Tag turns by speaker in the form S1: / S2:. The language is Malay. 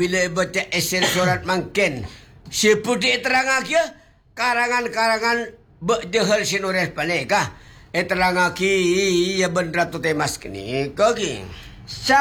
S1: Bila baca esel surat mangken, si putih terangaki karangan-karangan berdehal sinures paneka. Terangaki ya bendera tu temas kini. Kaki.